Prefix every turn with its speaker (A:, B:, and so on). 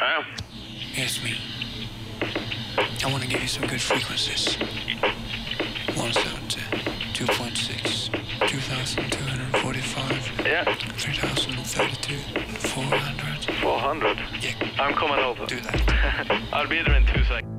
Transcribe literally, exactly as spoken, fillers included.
A: Yeah.
B: It's me. I want to give you some good frequencies. one seventy, two point six, two thousand two hundred forty-five,
A: Yeah.
B: three thousand thirty-two, four hundred.
A: four hundred.
B: Yeah,
A: I'm coming over.
B: do that.
A: I'll be there in two seconds.